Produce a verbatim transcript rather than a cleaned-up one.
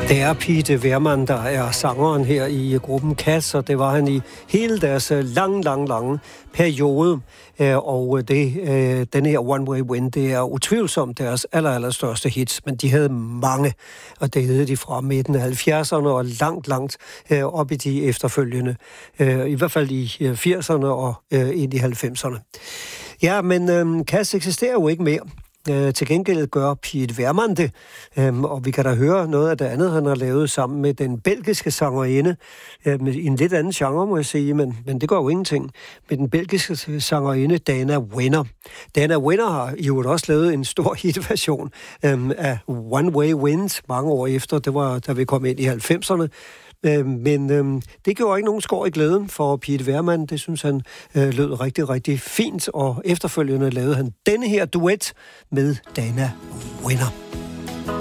Det er Piet Wehrmann, der er sangeren her i gruppen Cass, og det var han i hele deres lang, lang, lange periode. Og det, den her One Way Wind, det er utvivlsomt deres aller, aller største hits, men de havde mange, og det havde de fra midten af halvfjerdserne og langt, langt op i de efterfølgende. I hvert fald i firserne og ind i halvfemserne. Ja, men Cass eksisterer jo ikke mere. Øh, til gengæld gør Piet Wehrmann det, øhm, og vi kan da høre noget af det andet, han har lavet sammen med den belgiske sangerinde, øh, i en lidt anden genre, må jeg sige, men, men det gør jo ingenting, med den belgiske sangerinde Dana Wenner. Dana Wenner har jo også lavet en stor hitversion øh, af One Way Wind mange år efter, det var da vi kom ind i halvfemserne, men øhm, det gjorde ikke nogen skår i glæden for Piet Wehrmann. Det synes han øh, lød rigtig, rigtig fint, og efterfølgende lavede han denne her duet med Dana Wenner.